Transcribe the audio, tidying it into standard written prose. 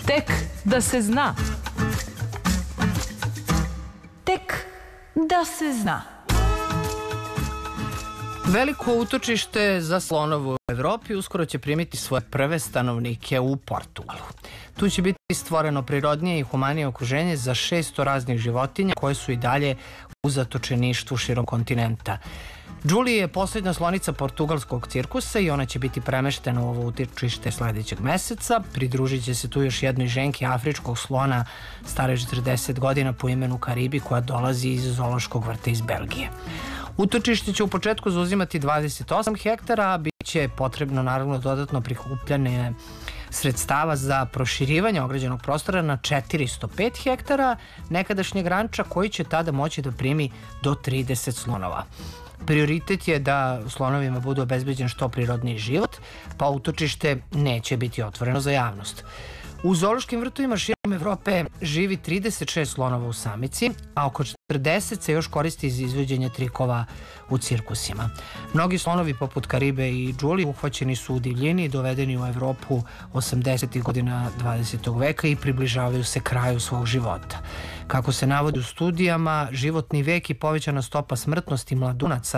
Tek da se zna. Tek da se zna. Veliko utočište za slonovu u Evropi uskoro će primiti svoje prve stanovnike u Portugalu. Tu će biti stvoreno prirodnije i humanije okruženje za 600 raznih životinja koje su i dalje u zatočeništvu širom kontinenta. Julie je posljednja slonica portugalskog cirkusa i ona će biti premeštena u ovo utočište sledećeg meseca. Pridružit će se tu još jednoj ženki afričkog slona stare 40 godina po imenu Karibi koja dolazi iz zoološkog vrta iz Belgije. Utočište će u početku zauzimati 28 hektara, a bit će potrebno naravno dodatno prikupljanje sredstava za proširivanje ograđenog prostora na 405 hektara nekadašnjeg ranča koji će tada moći da primi do 30 slonova. Prioritet je da slonovima bude obezbeđen što prirodniji život, pa utočište neće biti otvoreno za javnost. U zoološkim vrtovima širom Evrope živi 36 slonova u samici, a oko 40 se još koristi za izvođenje trikova u cirkusima. Mnogi slonovi poput Karibe i Julie uhvaćeni su u divljini i dovedeni u Evropu 80. godina 20. veka i približavaju se kraju svog života. Kako se navodi u studijama, životni vek i povećana stopa smrtnosti mladunaca